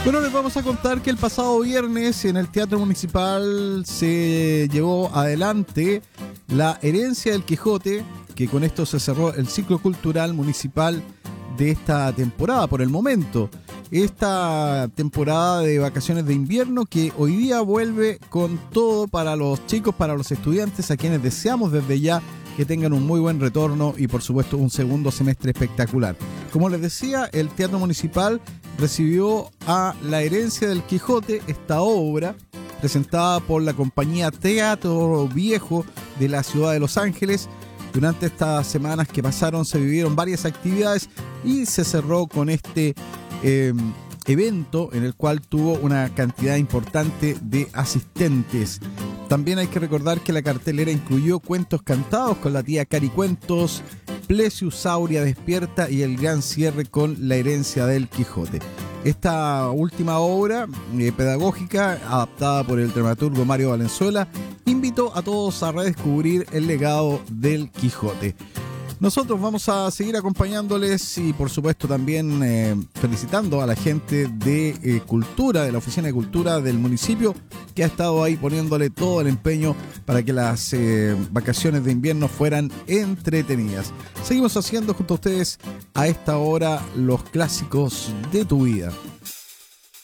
Bueno, les vamos a contar que el pasado viernes en el Teatro Municipal se llevó adelante la herencia del Quijote, que con esto se cerró el ciclo cultural municipal de esta temporada por el momento. Esta temporada de vacaciones de invierno que hoy día vuelve con todo para los chicos, para los estudiantes, a quienes deseamos desde ya que tengan un muy buen retorno y por supuesto un segundo semestre espectacular. Como les decía, el Teatro Municipal recibió a La herencia del Quijote, esta obra presentada por la compañía Teatro Viejo de la ciudad de Los Ángeles. Durante estas semanas que pasaron se vivieron varias actividades y se cerró con este evento en el cual tuvo una cantidad importante de asistentes. También hay que recordar que la cartelera incluyó cuentos cantados con la tía Cari Cuentos, Plesiosauria Despierta y el gran cierre con La herencia del Quijote. Esta última obra pedagógica, adaptada por el dramaturgo Mario Valenzuela, invitó a todos a redescubrir el legado del Quijote. Nosotros vamos a seguir acompañándoles y por supuesto también felicitando a la gente de Cultura, de la Oficina de Cultura del municipio, que ha estado ahí poniéndole todo el empeño para que las vacaciones de invierno fueran entretenidas. Seguimos haciendo junto a ustedes a esta hora los clásicos de tu vida.